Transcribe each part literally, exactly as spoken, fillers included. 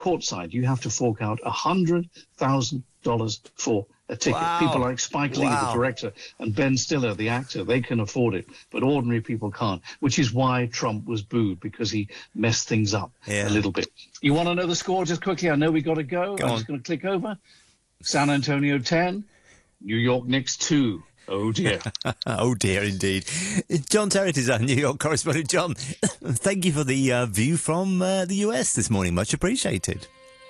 courtside, you have to fork out one hundred thousand dollars for a ticket. Wow. People like Spike Lee, Wow. the director, and Ben Stiller, the actor, they can afford it, but ordinary people can't, which is why Trump was booed, because he messed things up Yeah. a little bit. You want to know the score just quickly? I know we got to go. Go I'm on. just going to click over. San Antonio ten, New York Knicks two. Oh, dear. Oh, dear, indeed. John Terrett is our New York correspondent. John, thank you for the uh, view from uh, the U S this morning. Much appreciated.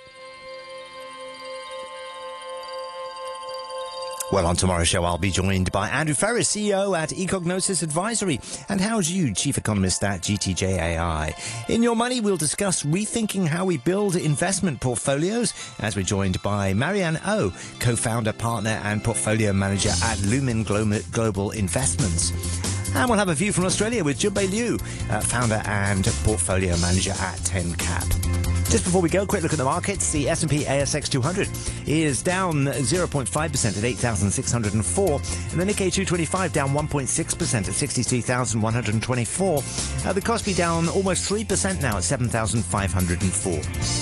Well, on tomorrow's show, I'll be joined by Andrew Ferris, C E O at Ecognosis Advisory, and Howard Yu, Chief Economist at G T J A I. In Your Money, we'll discuss rethinking how we build investment portfolios, as we're joined by Marianne O, co-founder, partner, and portfolio manager at Lumen Glo- Global Investments. And we'll have a view from Australia with Junbei Liu, uh, founder and portfolio manager at ten cap. Just before we go, quick look at the markets. The S and P A S X two hundred is down zero point five percent at eight thousand six hundred four, and the Nikkei two twenty-five down one point six percent at sixty-three thousand one hundred twenty-four. Uh, the Kospi down almost three percent now at seven thousand five hundred four.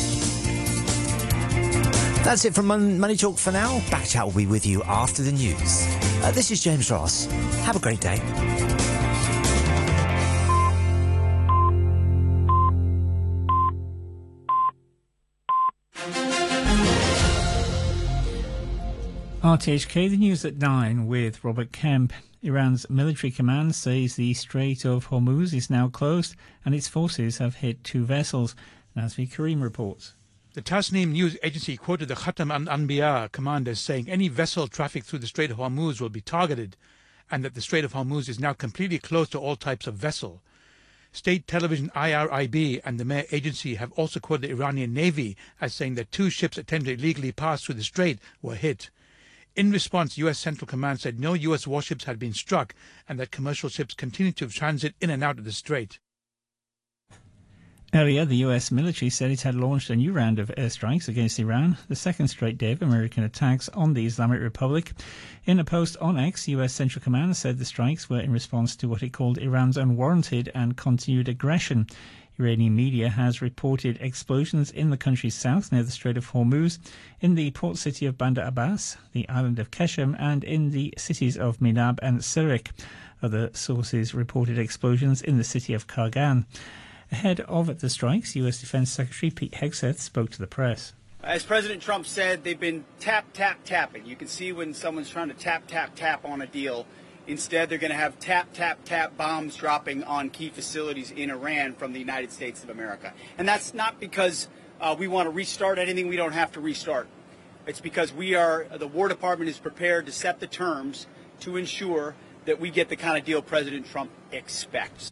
That's it from Mon- Money Talk for now. Back chat will be with you after the news. Uh, this is James Ross. Have a great day. R T H K, the news at nine with Robert Kemp. Iran's military command says the Strait of Hormuz is now closed and its forces have hit two vessels. Nazvi Karim reports. The Tasnim news agency quoted the Khatam al-Anbiya commander saying any vessel traffic through the Strait of Hormuz will be targeted, and that the Strait of Hormuz is now completely closed to all types of vessel. State television I R I B and the Mehr agency have also quoted the Iranian Navy as saying that two ships attempting to illegally pass through the strait were hit. In response, U S Central Command said no U S warships had been struck and that commercial ships continued to transit in and out of the strait. Earlier, the U S military said it had launched a new round of airstrikes against Iran, the second straight day of American attacks on the Islamic Republic. In a post on X, U S Central Command said the strikes were in response to what it called Iran's unwarranted and continued aggression. Iranian media has reported explosions in the country's south near the Strait of Hormuz, in the port city of Bandar Abbas, the island of Keshem, and in the cities of Minab and Sirik. Other sources reported explosions in the city of Kargan. Ahead of the strikes, U S Defense Secretary Pete Hegseth spoke to the press. As President Trump said, they've been tap, tap, tapping. You can see when someone's trying to tap, tap, tap on a deal. Instead, they're going to have tap, tap, tap bombs dropping on key facilities in Iran from the United States of America. And that's not because uh, we want to restart anything we don't have to restart. It's because we are, the War Department is prepared to set the terms to ensure that we get the kind of deal President Trump expects.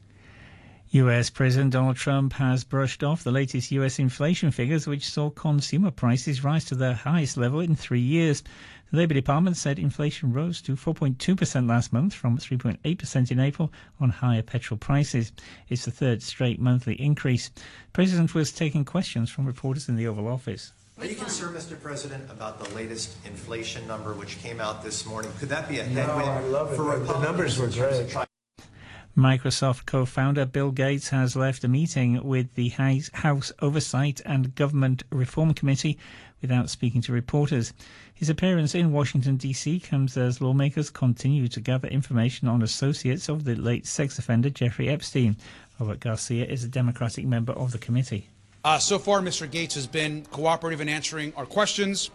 U S President Donald Trump has brushed off the latest U S inflation figures, which saw consumer prices rise to their highest level in three years. The Labour Department said inflation rose to four point two percent last month from three point eight percent in April on higher petrol prices. It's the third straight monthly increase. The President was taking questions from reporters in the Oval Office. Are you concerned, Mister President, about the latest inflation number which came out this morning? Could that be a headwind? No, I love it. For The numbers were great. Microsoft co-founder Bill Gates has left a meeting with the House Oversight and Government Reform Committee without speaking to reporters. His appearance in Washington, D C comes as lawmakers continue to gather information on associates of the late sex offender Jeffrey Epstein. Robert Garcia is a Democratic member of the committee. Uh, so far, Mister Gates has been cooperative in answering our questions.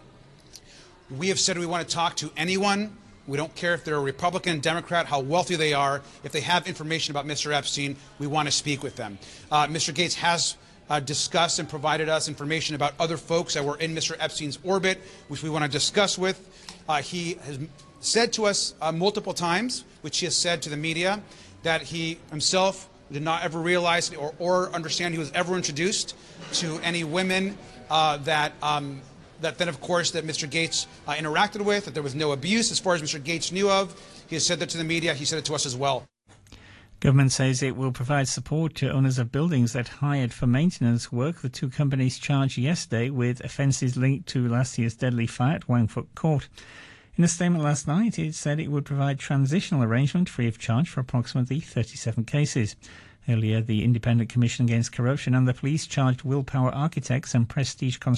We have said we want to talk to anyone. We don't care if they're a Republican, Democrat, how wealthy they are. If they have information about Mister Epstein, we want to speak with them. Uh, Mister Gates has uh, discussed and provided us information about other folks that were in Mister Epstein's orbit, which we want to discuss with. Uh, he has said to us uh, multiple times, which he has said to the media, that he himself did not ever realize or, or understand he was ever introduced to any women uh, that um, that then, of course, that Mister Gates uh, interacted with, that there was no abuse as far as Mister Gates knew of. He has said that to the media. He said it to us as well. Government says it will provide support to owners of buildings that hired for maintenance work. The two companies charged yesterday with offences linked to last year's deadly fire at Wangford Court. In a statement last night, it said it would provide transitional arrangement free of charge for approximately thirty-seven cases. Earlier, the Independent Commission Against Corruption and the police charged Willpower Architects and Prestige Construction